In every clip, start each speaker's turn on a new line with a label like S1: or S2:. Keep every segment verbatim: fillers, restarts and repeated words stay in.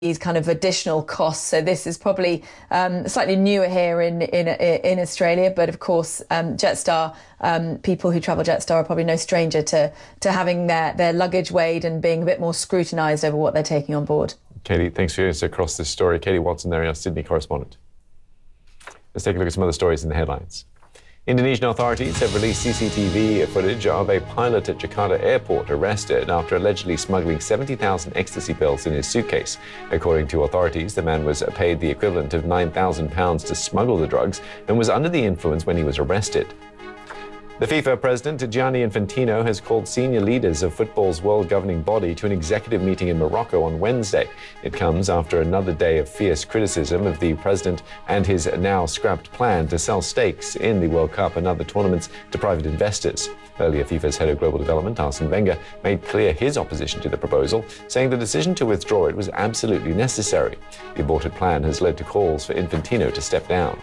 S1: these kind of additional costs. So this is probably um, slightly newer here in in in Australia, but of course um, Jetstar, um, people who travel Jetstar are probably no stranger to to having their their luggage weighed and being a bit more scrutinised over what they're taking on board.
S2: Katie, thanks for us across this story. Katie Watson there, our Sydney correspondent. Let's take a look at some other stories in the headlines. Indonesian authorities have released C C T V footage of a pilot at Jakarta airport arrested after allegedly smuggling seventy thousand ecstasy pills in his suitcase. According to authorities, the man was paid the equivalent of nine thousand pounds to smuggle the drugs and was under the influence when he was arrested. The FIFA president, Gianni Infantino, has called senior leaders of football's world governing body to an executive meeting in Morocco on Wednesday. It comes after another day of fierce criticism of the president and his now scrapped plan to sell stakes in the World Cup and other tournaments to private investors. Earlier, FIFA's head of global development, Arsene Wenger, made clear his opposition to the proposal, saying the decision to withdraw it was absolutely necessary. The aborted plan has led to calls for Infantino to step down.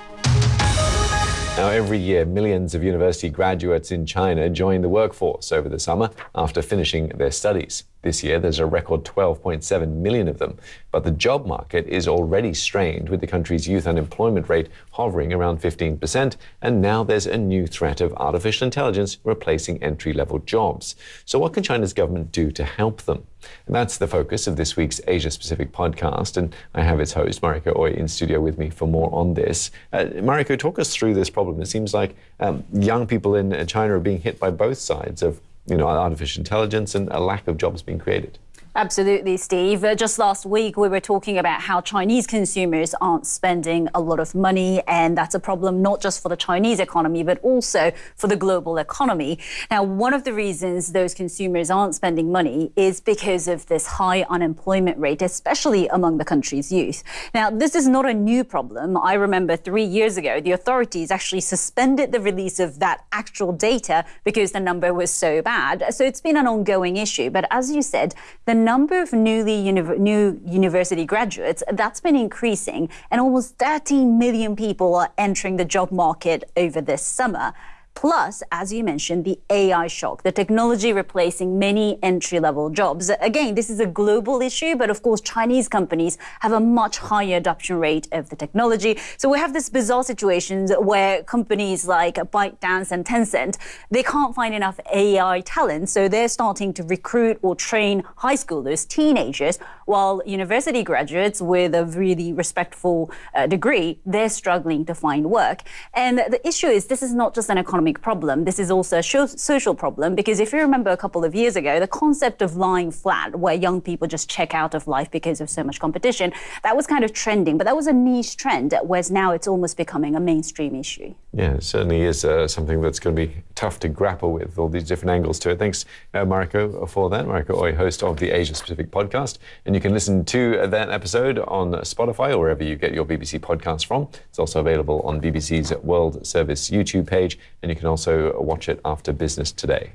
S2: Now, every year, millions of university graduates in China join the workforce over the summer after finishing their studies. This year, there's a record twelve point seven million of them. But the job market is already strained, with the country's youth unemployment rate hovering around fifteen percent. And now there's a new threat of artificial intelligence replacing entry-level jobs. So what can China's government do to help them? And that's the focus of this week's Asia-Pacific podcast. And I have its host, Mariko Ooi, in studio with me for more on this. Uh, Mariko, talk us through this problem. It seems like um, young people in China are being hit by both sides of you know, artificial intelligence and a lack of jobs being created.
S3: Absolutely, Steve. Uh, just last week, we were talking about how Chinese consumers aren't spending a lot of money, and that's a problem not just for the Chinese economy, but also for the global economy. Now, one of the reasons those consumers aren't spending money is because of this high unemployment rate, especially among the country's youth. Now, this is not a new problem. I remember three years ago, the authorities actually suspended the release of that actual data because the number was so bad. So it's been an ongoing issue. But as you said, the number of newly uni- new university graduates, that's been increasing, and almost thirteen million people are entering the job market over this summer. Plus, as you mentioned, the A I shock, the technology replacing many entry-level jobs. Again, this is a global issue, but of course, Chinese companies have a much higher adoption rate of the technology. So we have this bizarre situation where companies like ByteDance and Tencent, they can't find enough A I talent, so they're starting to recruit or train high schoolers, teenagers, while university graduates with a really respectful uh, degree, they're struggling to find work. And the issue is this is not just an economic problem. This is also a social problem, because if you remember a couple of years ago, the concept of lying flat, where young people just check out of life because of so much competition, that was kind of trending, but that was a niche trend, whereas now it's almost becoming a mainstream issue.
S2: Yeah, it certainly is uh, something that's going to be tough to grapple with, all these different angles to it. Thanks, uh, Mariko, for that. Mariko Ooi, host of the Asia Pacific podcast. And you can listen to that episode on Spotify or wherever you get your B B C podcasts from. It's also available on B B C's World Service YouTube page, and you can also watch it after Business Today.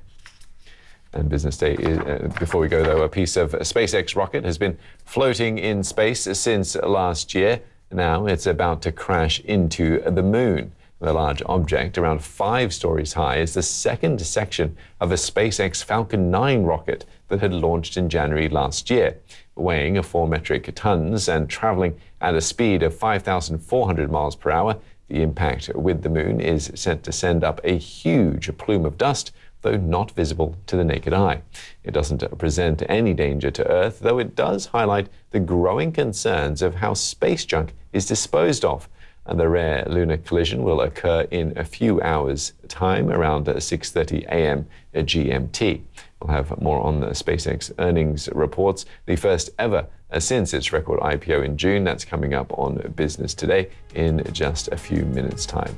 S2: And Business Day, is, uh, before we go though, a piece of a SpaceX rocket has been floating in space since last year. Now it's about to crash into the moon. The large object, around five stories high, is the second section of a SpaceX Falcon nine rocket that had launched in January last year. Weighing a four metric tons and traveling at a speed of five thousand four hundred miles per hour, the impact with the moon is set to send up a huge plume of dust, though not visible to the naked eye. It doesn't present any danger to Earth, though it does highlight the growing concerns of how space junk is disposed of. And the rare lunar collision will occur in a few hours' time, around six thirty a.m. G M T. We'll have more on the SpaceX earnings reports, the first ever uh, since its record I P O in June. That's coming up on Business Today in just a few minutes' time.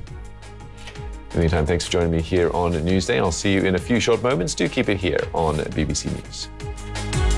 S2: In the meantime, thanks for joining me here on Newsday. I'll see you in a few short moments. Do keep it here on B B C News.